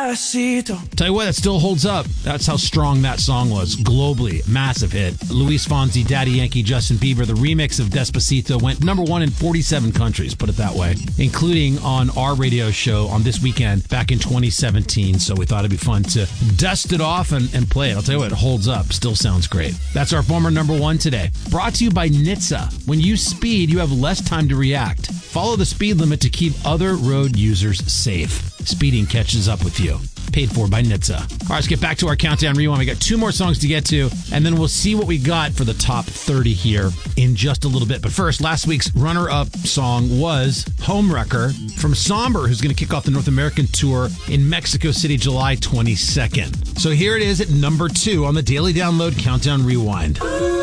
Despacito. Tell you what, that still holds up. That's how strong that song was. Globally, massive hit. Luis Fonsi, Daddy Yankee, Justin Bieber. The remix of Despacito went number one in 47 countries, put it that way, including on our radio show on This Weekend back in 2017. So we thought it'd be fun to dust it off and play it. I'll tell you what, it holds up. Still sounds great. That's our former number one today. Brought to you by NHTSA. When you speed, you have less time to react. Follow the speed limit to keep other road users safe. Speeding catches up with you. Paid for by NHTSA. All right, let's get back to our Countdown Rewind. We got 2 more songs to get to, and then we'll see what we got for the top 30 here in just a little bit. But first, last week's runner-up song was Homewrecker from Somber, who's going to kick off the North American tour in Mexico City, July 22nd. So here it is at number 2 on the Daily Download Countdown Rewind.